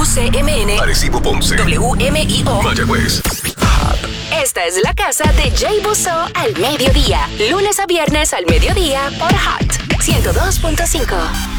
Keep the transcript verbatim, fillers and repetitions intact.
W C M N, Arecibo, Ponce, W M I O, Mayagüez. Esta es la casa de Jay Busso al mediodía. Lunes a viernes al mediodía por Hot ciento dos punto cinco.